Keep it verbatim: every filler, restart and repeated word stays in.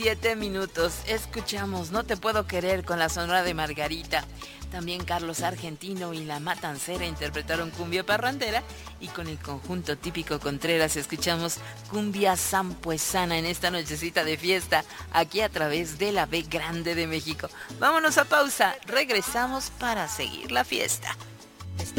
Siete minutos, escuchamos No te puedo querer con la Sonora de Margarita. También Carlos Argentino y La Matancera interpretaron Cumbia Parrandera y con el conjunto típico Contreras escuchamos Cumbia Sampuesana en esta nochecita de fiesta aquí a través de la B Grande de México. Vámonos a pausa, regresamos para seguir la fiesta.